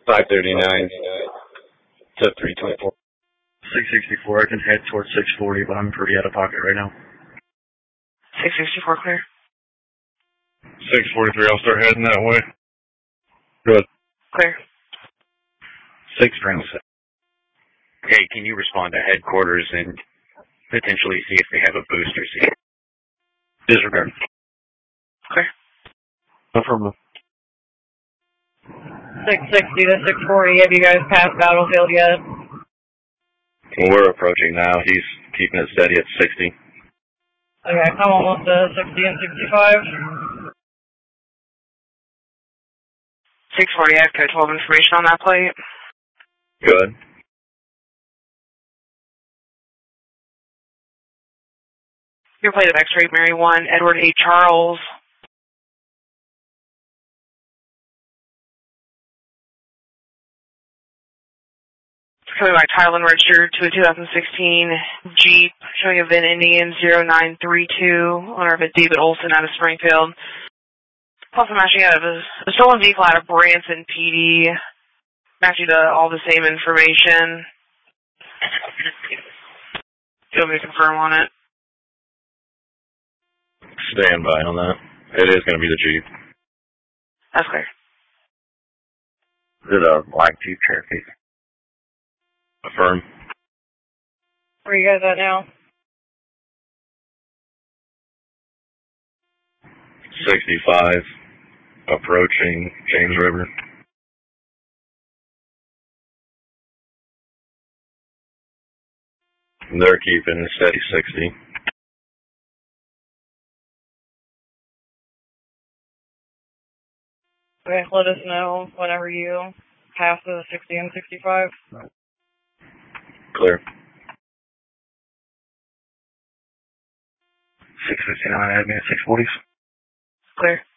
539 to 324. 664, I can head towards 640, but I'm pretty out of pocket right now. 664 clear. 643, I'll start heading that way. Good. Clear. 636. Hey, can you respond to headquarters and potentially see if they have a booster seat? Disregard. Clear. Affirmative. 660 to 640, have you guys passed Battlefield yet? Well, we're approaching now. He's keeping it steady at 60. Okay, I'm almost to 60 and 65. 640, I have code 12 information on that plate. Good. Your plate of X-ray, Mary 1, Edward A. Charles. Coming by Thailand, registered to a 2016 Jeep, showing a VIN Indian 0932, owner of a David Olson out of Springfield. Also matching out of a stolen vehicle out of Branson PD. Matching to all the same information. Do you want me to confirm on it? Stand by on that. It is going to be the Jeep. That's clear. Is it a black Jeep Cherokee? Affirm. Where are you guys at now? 65. Approaching James River. They're keeping a steady 60. Okay, let us know whenever you pass the 60 and 65. Clear. 659, add me at 640s. Clear.